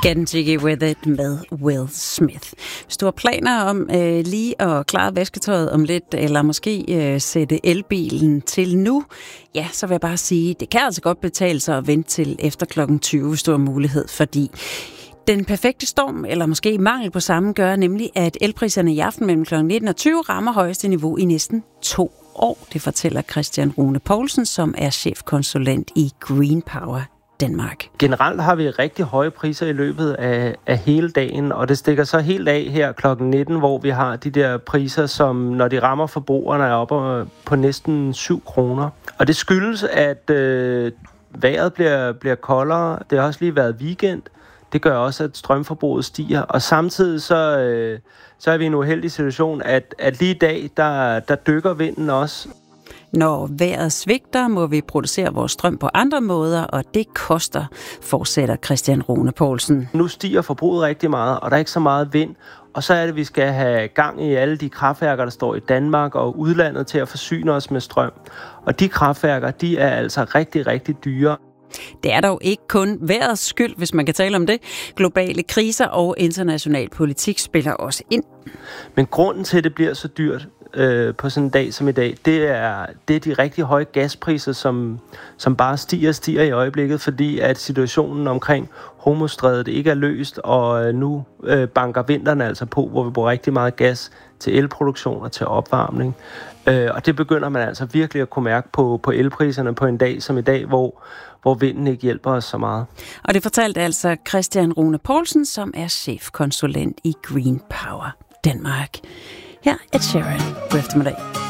Getting Jiggy With It med Will Smith. Hvis du har planer om lige at klare vasketøjet om lidt, eller måske sætte elbilen til nu, ja, så vil jeg bare sige, det kan altså godt betale sig at vente til efter klokken 20, hvis du har mulighed, fordi den perfekte storm, eller måske mangel på samme, gør nemlig, at elpriserne i aften mellem kl. 19 og 20 rammer højeste niveau i næsten 2 år. Det fortæller Christian Rune Poulsen, som er chefkonsulent i Green Power Danmark. Generelt har vi rigtig høje priser i løbet af hele dagen, og det stikker så helt af her kl. 19, hvor vi har de der priser, som når de rammer forbrugerne er oppe på næsten 7 kroner. Og det skyldes, at vejret bliver koldere. Det har også lige været weekend. Det gør også, at strømforbruget stiger, og samtidig så er vi i en uheldig situation, at lige i dag, der dykker vinden også. Når vejret svigter, må vi producere vores strøm på andre måder, og det koster, fortsætter Christian Rune Poulsen. Nu stiger forbruget rigtig meget, og der er ikke så meget vind, og så er det, at vi skal have gang i alle de kraftværker, der står i Danmark og udlandet til at forsyne os med strøm. Og de kraftværker, de er altså rigtig, rigtig dyre. Det er dog ikke kun vejrets skyld, hvis man kan tale om det. Globale kriser og international politik spiller også ind. Men grunden til, at det bliver så dyrt på sådan en dag som i dag, det er de rigtig høje gaspriser, som bare stiger i øjeblikket, fordi at situationen omkring Hormuzstrædet ikke er løst, og nu banker vinteren altså på, hvor vi bruger rigtig meget gas til elproduktion og til opvarmning. Og det begynder man altså virkelig at kunne mærke på elpriserne på en dag som i dag, hvor vinden ikke hjælper os så meget. Og det fortalte altså Christian Rune Poulsen, som er chefkonsulent i Green Power Danmark. Her er Sharon. God eftermiddag.